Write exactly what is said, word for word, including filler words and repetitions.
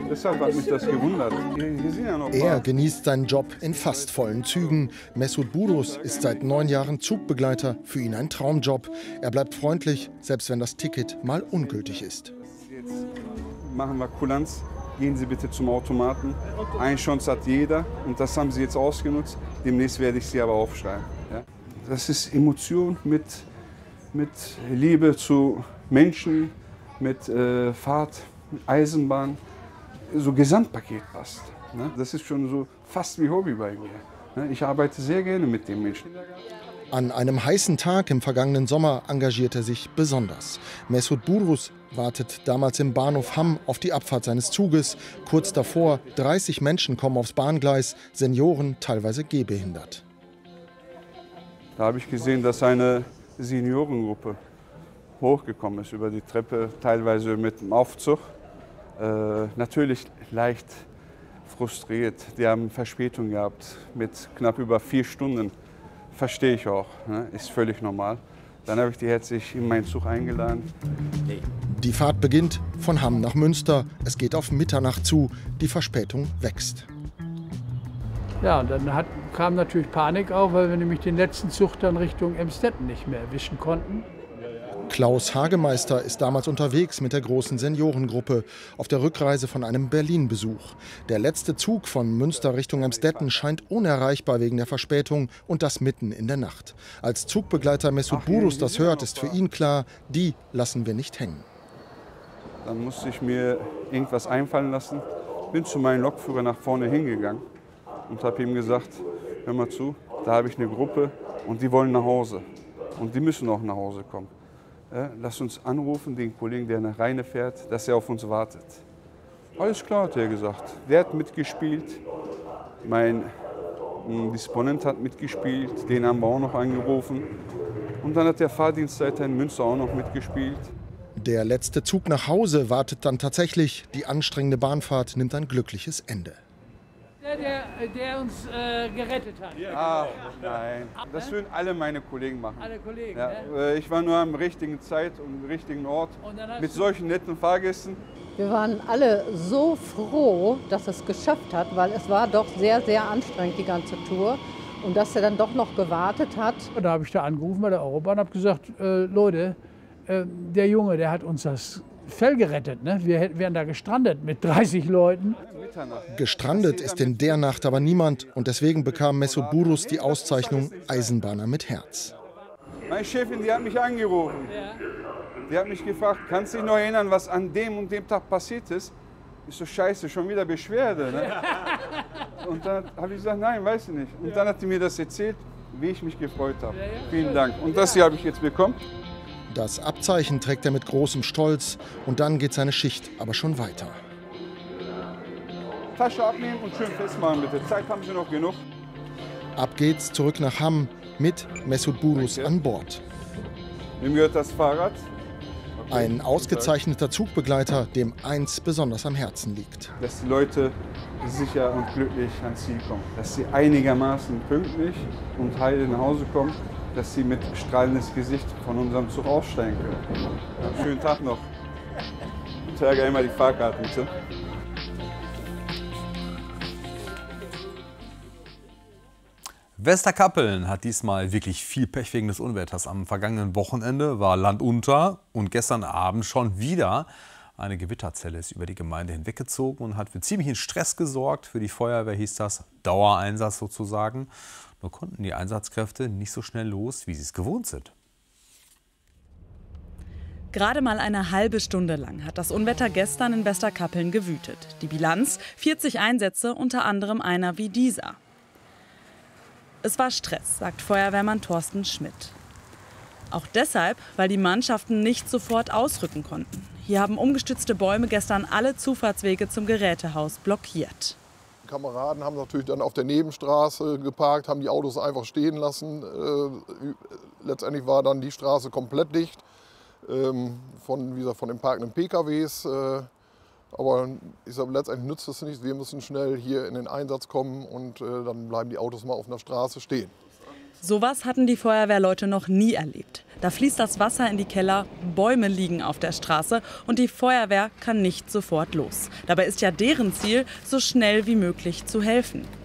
Deshalb hat mich das gewundert. Hier sind ja noch Er genießt seinen Job in fast vollen Zügen. Mesut Burus ist seit neun Jahren Zugbegleiter, für ihn ein Traumjob. Er bleibt freundlich, selbst wenn das Ticket mal ungültig ist. Jetzt machen wir Kulanz. Gehen Sie bitte zum Automaten. Eine Chance hat jeder und das haben Sie jetzt ausgenutzt. Demnächst werde ich Sie aber aufschreiben. Ja? Das ist Emotion mit, mit Liebe zu Menschen, mit äh, Fahrt, mit Eisenbahn. So Gesamtpaket passt. Ne? Das ist schon so fast wie Hobby bei mir. Ne? Ich arbeite sehr gerne mit den Menschen. An einem heißen Tag im vergangenen Sommer engagiert er sich besonders. Mesut Burus wartet damals im Bahnhof Hamm auf die Abfahrt seines Zuges. Kurz davor, dreißig Menschen kommen aufs Bahngleis, Senioren, teilweise gehbehindert. Da habe ich gesehen, dass eine Seniorengruppe hochgekommen ist über die Treppe, teilweise mit dem Aufzug. Äh, natürlich leicht frustriert. Die haben Verspätung gehabt mit knapp über vier Stunden. Verstehe ich auch, ne? Ist völlig normal. Dann habe ich die herzlich in meinen Zug eingeladen. Die Fahrt beginnt von Hamm nach Münster. Es geht auf Mitternacht zu. Die Verspätung wächst. Ja, und dann hat, kam natürlich Panik auf, weil wir nämlich den letzten Zug dann Richtung Emstetten nicht mehr erwischen konnten. Klaus Hagemeister ist damals unterwegs mit der großen Seniorengruppe auf der Rückreise von einem Berlin-Besuch. Der letzte Zug von Münster Richtung Emstetten scheint unerreichbar wegen der Verspätung und das mitten in der Nacht. Als Zugbegleiter Mesut Burus das hört, ist für ihn klar, die lassen wir nicht hängen. Dann musste ich mir irgendwas einfallen lassen. Bin zu meinem Lokführer nach vorne hingegangen und habe ihm gesagt, hör mal zu, da habe ich eine Gruppe und die wollen nach Hause. Und die müssen auch nach Hause kommen. Ja, lass uns anrufen, den Kollegen, der nach Rheine fährt, dass er auf uns wartet. Alles klar, hat er gesagt. Der hat mitgespielt. Mein Disponent hat mitgespielt. Den haben wir auch noch angerufen. Und dann hat der Fahrdienstleiter in Münster auch noch mitgespielt. Der letzte Zug nach Hause wartet dann tatsächlich. Die anstrengende Bahnfahrt nimmt ein glückliches Ende. Der, der, der uns äh, gerettet hat. Ach, nein. Das würden alle meine Kollegen machen. Alle Kollegen, ja, ne? Ich war nur am richtigen Zeit und am richtigen Ort mit solchen netten Fahrgästen. Wir waren alle so froh, dass es geschafft hat, weil es war doch sehr, sehr anstrengend, die ganze Tour. Und dass er dann doch noch gewartet hat. Da habe ich da angerufen bei der Eurobahn und habe gesagt, äh, Leute, äh, der Junge, der hat uns das Fell gerettet. Ne? Wir wären da gestrandet mit dreißig Leuten. Gestrandet ist in der Nacht aber niemand und deswegen bekam Mesut Burus die Auszeichnung Eisenbahner mit Herz. Meine Chefin, die hat mich angerufen. Die hat mich gefragt, kannst du dich noch erinnern, was an dem und dem Tag passiert ist? Ich so, scheiße, schon wieder Beschwerde. Ne? Und dann habe ich gesagt, nein, weiß ich nicht. Und dann hat sie mir das erzählt, wie ich mich gefreut habe. Vielen Dank. Und das hier habe ich jetzt bekommen. Das Abzeichen trägt er mit großem Stolz und dann geht seine Schicht aber schon weiter. Tasche abnehmen und schön festmachen bitte. Zeit haben Sie noch genug. Ab geht's zurück nach Hamm mit Mesut Burus an Bord. Wem gehört das Fahrrad? Okay. Ein ausgezeichneter Zugbegleiter, dem eins besonders am Herzen liegt. Dass die Leute sicher und glücklich ans Ziel kommen. Dass sie einigermaßen pünktlich und heil nach Hause kommen. Dass sie mit strahlendes Gesicht von unserem Zug aussteigen können. Ja, schönen Tag noch. Ich trage einmal die Fahrkarte, bitte. Westerkappeln hat diesmal wirklich viel Pech wegen des Unwetters. Am vergangenen Wochenende war Land unter und gestern Abend schon wieder eine Gewitterzelle ist über die Gemeinde hinweggezogen und hat für ziemlichen Stress gesorgt. Für die Feuerwehr hieß das Dauereinsatz sozusagen. Nur konnten die Einsatzkräfte nicht so schnell los, wie sie es gewohnt sind. Gerade mal eine halbe Stunde lang hat das Unwetter gestern in Westerkappeln gewütet. Die Bilanz: vierzig Einsätze, unter anderem einer wie dieser. Es war Stress, sagt Feuerwehrmann Thorsten Schmidt. Auch deshalb, weil die Mannschaften nicht sofort ausrücken konnten. Hier haben umgestützte Bäume gestern alle Zufahrtswege zum Gerätehaus blockiert. Die Kameraden haben natürlich dann auf der Nebenstraße geparkt, haben die Autos einfach stehen lassen. Äh, letztendlich war dann die Straße komplett dicht ähm, von, wie gesagt, von den parkenden P K Ws. Äh, aber ich sage, letztendlich nützt es nichts. Wir müssen schnell hier in den Einsatz kommen und äh, dann bleiben die Autos mal auf einer Straße stehen. Sowas hatten die Feuerwehrleute noch nie erlebt. Da fließt das Wasser in die Keller, Bäume liegen auf der Straße und die Feuerwehr kann nicht sofort los. Dabei ist ja deren Ziel, so schnell wie möglich zu helfen.